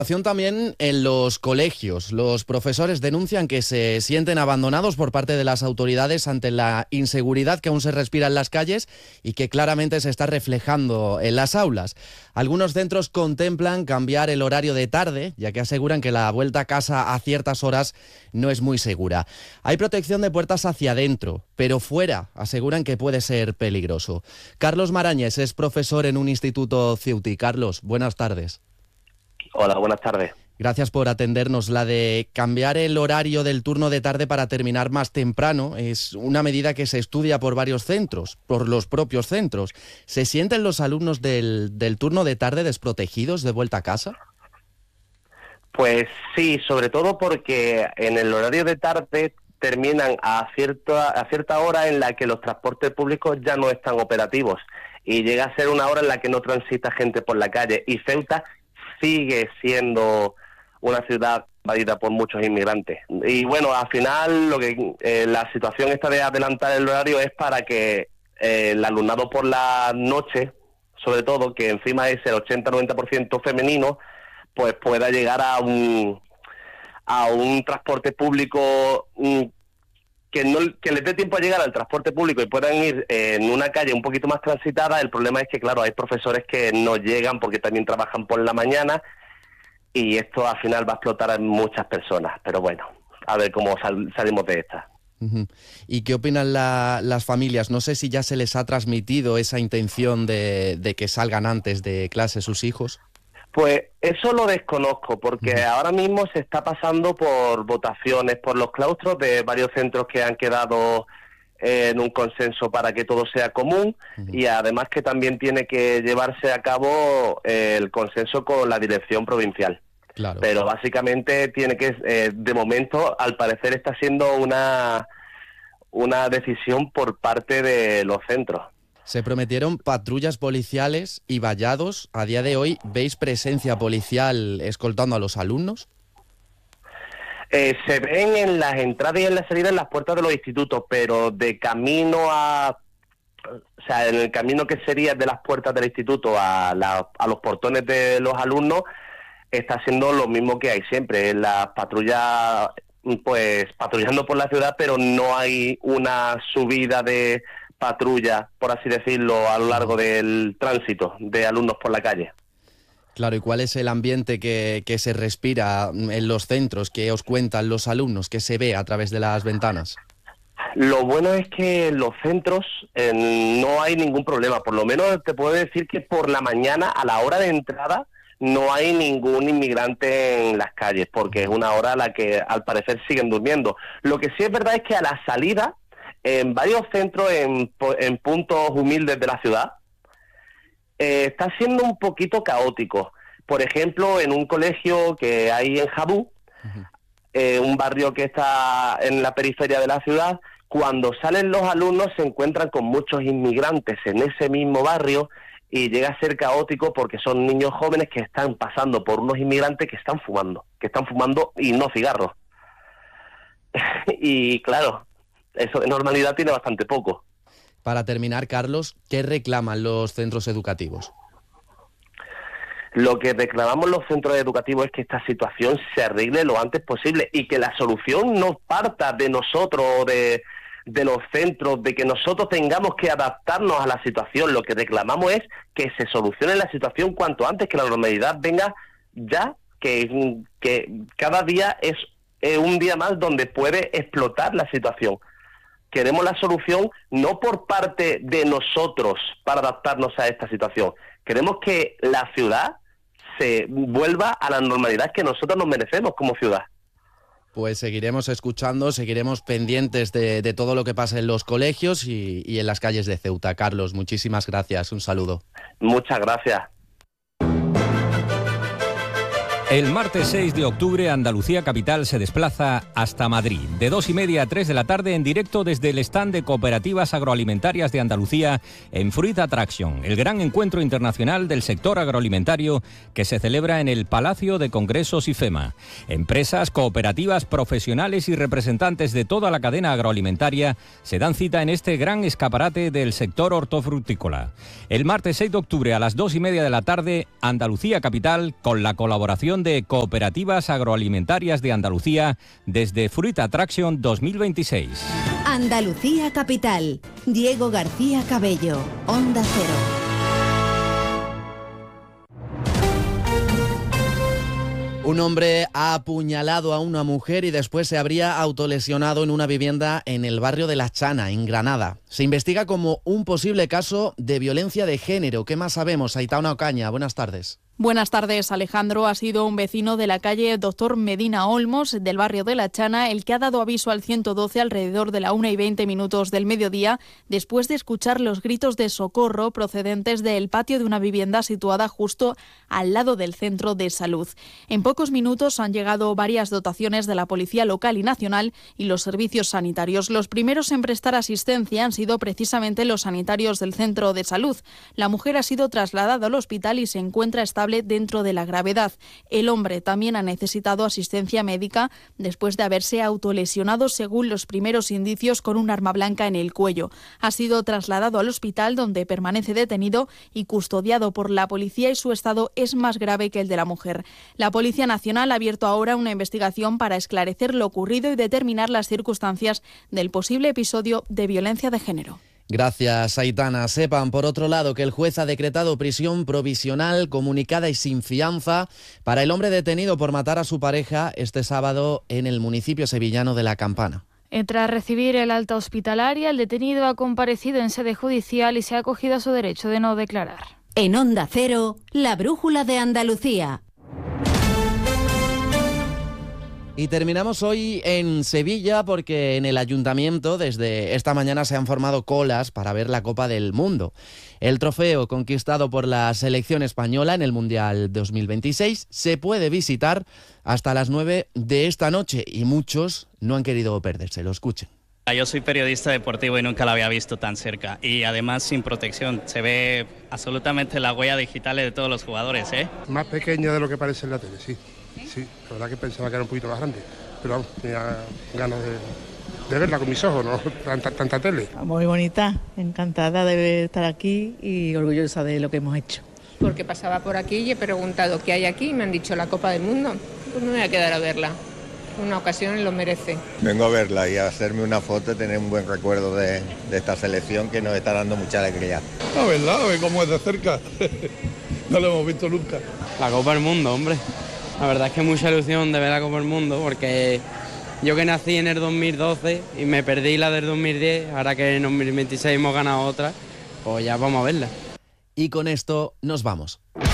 También en los colegios, los profesores denuncian que se sienten abandonados por parte de las autoridades ante la inseguridad que aún se respira en las calles y que claramente se está reflejando en las aulas. Algunos centros contemplan cambiar el horario de tarde, ya que aseguran que la vuelta a casa a ciertas horas no es muy segura. Hay protección de puertas hacia adentro, pero fuera aseguran que puede ser peligroso. Carlos Marañes es profesor en un instituto Ceuti. Carlos, buenas tardes. Hola, buenas tardes. Gracias por atendernos. La de cambiar el horario del turno de tarde para terminar más temprano es una medida que se estudia por varios centros, por los propios centros. ¿Se sienten los alumnos del turno de tarde desprotegidos de vuelta a casa? Pues sí, sobre todo porque en el horario de tarde terminan a cierta hora en la que los transportes públicos ya no están operativos y llega a ser una hora en la que no transita gente por la calle, y Ceuta sigue siendo una ciudad invadida por muchos inmigrantes. Y bueno, al final la situación esta de adelantar el horario es para que el alumnado por la noche, sobre todo, que encima es el 80-90% femenino, pues pueda llegar a un transporte público que les dé tiempo a llegar al transporte público y puedan ir en una calle un poquito más transitada. El problema es que, claro, hay profesores que no llegan porque también trabajan por la mañana, y esto al final va a explotar en muchas personas. Pero bueno, a ver cómo salimos de esta. Uh-huh. ¿Y qué opinan las familias? No sé si ya se les ha transmitido esa intención de que salgan antes de clase sus hijos. Pues eso lo desconozco, porque ahora mismo se está pasando por votaciones por los claustros de varios centros que han quedado en un consenso para que todo sea común, y además que también tiene que llevarse a cabo el consenso con la dirección provincial. Claro. Pero básicamente tiene que, de momento, al parecer está siendo una decisión por parte de los centros. Se prometieron patrullas policiales y vallados. ¿A día de hoy veis presencia policial escoltando a los alumnos? Se ven en las entradas y en las salidas en las puertas de los institutos, pero de camino o sea, en el camino que sería de las puertas del instituto a los portones de los alumnos, está siendo lo mismo que hay siempre. Las patrullas, pues patrullando por la ciudad, pero no hay una subida de patrulla, por así decirlo, a lo largo del tránsito de alumnos por la calle. Claro, ¿y cuál es el ambiente que se respira en los centros? ¿Qué os cuentan los alumnos? ¿Qué se ve a través de las ventanas? Lo bueno es que en los centros no hay ningún problema. Por lo menos te puedo decir que por la mañana, a la hora de entrada, no hay ningún inmigrante en las calles, porque es una hora a la que al parecer siguen durmiendo. Lo que sí es verdad es que a la salida, en varios centros, en puntos humildes de la ciudad, está siendo un poquito caótico. Por ejemplo, en un colegio que hay en Jabú, un barrio que está en la periferia de la ciudad, cuando salen los alumnos se encuentran con muchos inmigrantes en ese mismo barrio, y llega a ser caótico porque son niños jóvenes que están pasando por unos inmigrantes que están fumando y no cigarros. Y claro, eso de normalidad tiene bastante poco. Para terminar, Carlos, ¿qué reclaman los centros educativos? Lo que reclamamos los centros educativos es que esta situación se arregle lo antes posible, y que la solución no parta de nosotros o de los centros, de que nosotros tengamos que adaptarnos a la situación. Lo que reclamamos es que se solucione la situación cuanto antes, que la normalidad venga ya, que cada día es un día más donde puede explotar la situación. Queremos la solución no por parte de nosotros para adaptarnos a esta situación. Queremos que la ciudad se vuelva a la normalidad que nosotros nos merecemos como ciudad. Pues seguiremos escuchando, seguiremos pendientes de todo lo que pasa en los colegios y en las calles de Ceuta. Carlos, muchísimas gracias. Un saludo. Muchas gracias. El martes 6 de octubre, Andalucía Capital se desplaza hasta Madrid, de 2:30 a 3 de la tarde, en directo desde el stand de Cooperativas Agroalimentarias de Andalucía en Fruit Attraction, el gran encuentro internacional del sector agroalimentario que se celebra en el Palacio de Congresos IFEMA. Empresas, cooperativas, profesionales y representantes de toda la cadena agroalimentaria se dan cita en este gran escaparate del sector hortofrutícola. El martes 6 de octubre a las 2:30 de la tarde, Andalucía Capital, con la colaboración celebración de Cooperativas Agroalimentarias de Andalucía desde Fruit Attraction 2026. Andalucía Capital. Diego García Cabello, Onda Cero. Un hombre ha apuñalado a una mujer y después se habría autolesionado en una vivienda en el barrio de La Chana, en Granada. Se investiga como un posible caso de violencia de género. ¿Qué más sabemos? Aitana Ocaña, buenas tardes. Buenas tardes, Alejandro. Ha sido un vecino de la calle Doctor Medina Olmos, del barrio de La Chana, el que ha dado aviso al 112 alrededor de la 1:20 del mediodía, después de escuchar los gritos de socorro procedentes del patio de una vivienda situada justo al lado del centro de salud. En pocos minutos han llegado varias dotaciones de la Policía Local y Nacional y los servicios sanitarios. Los primeros en prestar asistencia han sido precisamente los sanitarios del centro de salud. La mujer ha sido trasladada al hospital y se encuentra estable dentro de la gravedad. El hombre también ha necesitado asistencia médica después de haberse autolesionado, según los primeros indicios, con un arma blanca en el cuello. Ha sido trasladado al hospital, donde permanece detenido y custodiado por la policía, y su estado es más grave que el de la mujer. La Policía Nacional ha abierto ahora una investigación para esclarecer lo ocurrido y determinar las circunstancias del posible episodio de violencia de género. Gracias, Aitana. Sepan, por otro lado, que el juez ha decretado prisión provisional comunicada y sin fianza para el hombre detenido por matar a su pareja este sábado en el municipio sevillano de La Campana. Tras recibir el alta hospitalaria, el detenido ha comparecido en sede judicial y se ha acogido a su derecho de no declarar. En Onda Cero, la brújula de Andalucía. Y terminamos hoy en Sevilla porque en el ayuntamiento desde esta mañana se han formado colas para ver la Copa del Mundo. El trofeo conquistado por la selección española en el Mundial 2026 se puede visitar hasta las 9 de esta noche y muchos no han querido perdérselo. Escuchen. Yo soy periodista deportivo y nunca lo había visto tan cerca y además sin protección. Se ve absolutamente las huellas digitales de todos los jugadores, ¿eh? Más pequeño de lo que parece en la tele, sí. Sí, la verdad que pensaba que era un poquito más grande, pero vamos, tenía ganas de verla con mis ojos, no tanta tele. Muy bonita, encantada de estar aquí y orgullosa de lo que hemos hecho. Porque pasaba por aquí y he preguntado qué hay aquí y me han dicho la Copa del Mundo. Pues me voy a quedar a verla. Una ocasión lo merece. Vengo a verla y a hacerme una foto y tener un buen recuerdo de esta selección que nos está dando mucha alegría. A verla, a ver cómo es de cerca. No lo hemos visto nunca. La Copa del Mundo, hombre. La verdad es que mucha ilusión de ver la Copa del Mundo, porque yo que nací en el 2012 y me perdí la del 2010, ahora que en 2026 hemos ganado otra, pues ya vamos a verla. Y con esto nos vamos.